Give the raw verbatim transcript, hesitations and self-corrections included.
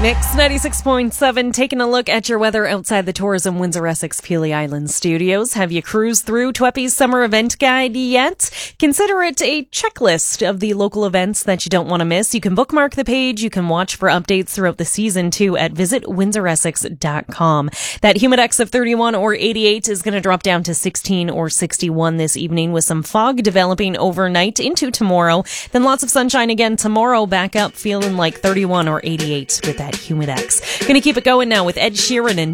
Mix ninety-six point seven, taking a look at your weather outside the Tourism Windsor Essex Peely Island studios. Have you cruised through Tweppy's summer event guide yet? Consider it a checklist of the local events that you don't want to miss. You can bookmark the page. You can watch for updates throughout the season too at visit windsor essex dot com. That humidex of thirty-one or eighty-eight is going to drop down to sixteen or sixty-one this evening with some fog developing overnight into tomorrow. Then lots of sunshine again tomorrow, back up feeling like thirty-one or eighty-eight with that humidex. Going to keep it going now with Ed Sheeran and